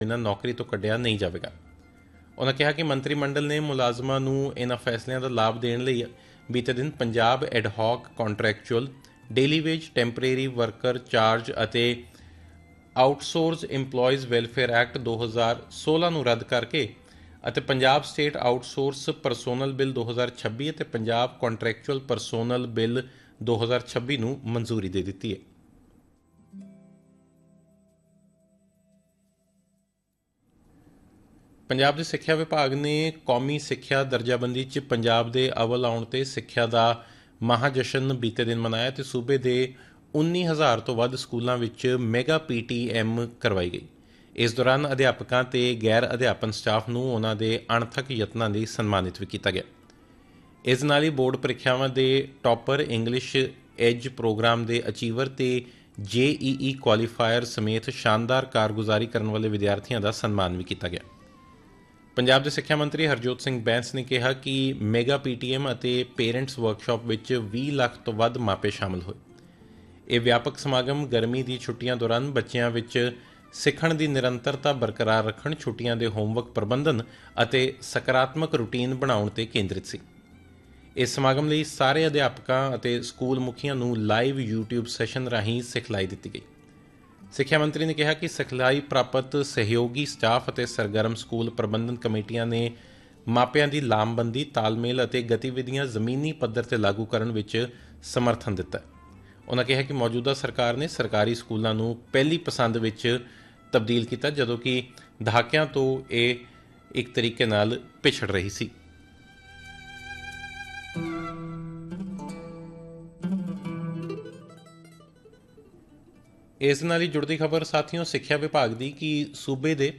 ਬਿਨਾਂ ਨੌਕਰੀ ਤੋਂ ਕੱਢਿਆ ਨਹੀਂ ਜਾਵੇਗਾ। ਉਨ੍ਹਾਂ ਕਿਹਾ ਕਿ ਮੰਤਰੀ ਮੰਡਲ ਨੇ ਮੁਲਾਜ਼ਮਾਂ ਨੂੰ ਇਨ੍ਹਾਂ ਫੈਸਲਿਆਂ ਦਾ ਲਾਭ ਦੇਣ ਲਈ ਬੀਤੇ ਦਿਨ Punjab ਐਡਹੌਕ contractual, daily veg, temporary worker charge ਅਤੇ ਆਊਟਸੋਰਸ ਇੰਪਲਾਈਜ਼ ਵੈਲਫੇਅਰ ਐਕਟ 2016 ਨੂੰ ਰੱਦ ਕਰਕੇ ਅਤੇ Punjab state outsource personnel bill 2026 ਅਤੇ ਪੰਜਾਬ ਕੰਟਰੈਕਚੁਅਲ ਪਰਸੋਨਲ ਬਿੱਲ 2026 ਨੂੰ ਮਨਜ਼ੂਰੀ ਦੇ ਦਿੱਤੀ ਹੈ। ਪੰਜਾਬ ਦੇ ਸਿੱਖਿਆ ਵਿਭਾਗ ਨੇ ਕੌਮੀ ਸਿੱਖਿਆ ਦਰਜਾਬੰਦੀ 'ਚ ਪੰਜਾਬ ਦੇ ਅਵਲ ਆਉਣ 'ਤੇ ਸਿੱਖਿਆ ਦਾ ਮਹਾਜਸ਼ਨ ਬੀਤੇ ਦਿਨ ਮਨਾਇਆ ਅਤੇ ਸੂਬੇ ਦੇ 19,000 ਤੋਂ ਵੱਧ ਸਕੂਲਾਂ ਵਿੱਚ ਮੈਗਾ PTM ਕਰਵਾਈ ਗਈ। ਇਸ ਦੌਰਾਨ ਅਧਿਆਪਕਾਂ ਤੇ ਗੈਰ ਅਧਿਆਪਨ ਸਟਾਫ ਨੂੰ ਉਹਨਾਂ ਦੇ ਅਣਥੱਕ ਯਤਨਾਂ ਲਈ ਸਨਮਾਨਿਤ ਵੀ ਕੀਤਾ ਗਿਆ। ਇਸ ਨਾਲ ਹੀ ਬੋਰਡ ਪ੍ਰੀਖਿਆਵਾਂ ਦੇ ਟੌਪਰ, ਇੰਗਲਿਸ਼ ਐਜ ਪ੍ਰੋਗਰਾਮ ਦੇ ਅਚੀਵਰ ਤੇ JEE ਕੁਆਲੀਫਾਇਰ ਸਮੇਤ ਸ਼ਾਨਦਾਰ ਕਾਰਗੁਜ਼ਾਰੀ ਕਰਨ ਵਾਲੇ ਵਿਦਿਆਰਥੀਆਂ ਦਾ ਸਨਮਾਨ ਵੀ ਕੀਤਾ ਗਿਆ। ਪੰਜਾਬ ਦੇ ਸਿੱਖਿਆ ਮੰਤਰੀ ਹਰਜੋਤ ਸਿੰਘ ਬੈਂਸ ਨੇ ਕਿਹਾ ਕਿ ਮੈਗਾ PTM ਅਤੇ ਪੇਰੈਂਟਸ ਵਰਕਸ਼ਾਪ ਵਿੱਚ 20 ਲੱਖ ਤੋਂ ਵੱਧ ਮਾਪੇ ਸ਼ਾਮਲ ਹੋਏ। ਇਹ ਵਿਆਪਕ ਸਮਾਗਮ ਗਰਮੀ ਦੀ ਛੁੱਟੀਆਂ ਦੌਰਾਨ ਬੱਚਿਆਂ ਵਿੱਚ ਸਿੱਖਣ ਦੀ ਨਿਰੰਤਰਤਾ ਬਰਕਰਾਰ ਰੱਖਣ, ਛੁੱਟੀਆਂ ਦੇ ਹੋਮਵਰਕ ਪ੍ਰਬੰਧਨ ਅਤੇ ਸਕਾਰਾਤਮਕ ਰੂਟੀਨ ਬਣਾਉਣ 'ਤੇ ਕੇਂਦਰਿਤ ਸੀ। ਇਸ ਸਮਾਗਮ ਲਈ ਸਾਰੇ ਅਧਿਆਪਕਾਂ ਅਤੇ ਸਕੂਲ ਮੁਖੀਆਂ ਨੂੰ ਲਾਈਵ YouTube ਸੈਸ਼ਨ ਰਾਹੀਂ ਸਿਖਲਾਈ ਦਿੱਤੀ ਗਈ। ਸਿੱਖਿਆ ਮੰਤਰੀ ਨੇ ਕਿਹਾ ਕਿ ਸਿਖਲਾਈ ਪ੍ਰਾਪਤ ਸਹਿਯੋਗੀ ਸਟਾਫ ਅਤੇ ਸਰਗਰਮ ਸਕੂਲ ਪ੍ਰਬੰਧਨ ਕਮੇਟੀਆਂ ਨੇ ਮਾਪਿਆਂ ਦੀ ਲਾਮਬੰਦੀ, ਤਾਲਮੇਲ ਅਤੇ ਗਤੀਵਿਧੀਆਂ ਜ਼ਮੀਨੀ ਪੱਧਰ 'ਤੇ ਲਾਗੂ ਕਰਨ ਵਿੱਚ ਸਮਰਥਨ ਦਿੱਤਾ। ਉਨ੍ਹਾਂ ਕਿਹਾ ਕਿ ਮੌਜੂਦਾ ਸਰਕਾਰ ਨੇ ਸਰਕਾਰੀ ਸਕੂਲਾਂ ਨੂੰ ਪਹਿਲੀ ਪਸੰਦ ਵਿੱਚ ਤਬਦੀਲ ਕੀਤਾ, ਜਦੋਂ ਕਿ ਦਹਾਕਿਆਂ ਤੋਂ ਇਹ ਇੱਕ ਤਰੀਕੇ ਨਾਲ ਪਿਛੜ ਰਹੀ ਸੀ। ਇਸ ਨਾਲ ਹੀ ਜੁੜਦੀ ਖਬਰ ਸਾਥੀਓ ਸਿੱਖਿਆ ਵਿਭਾਗ ਦੀ ਕਿ ਸੂਬੇ ਦੇ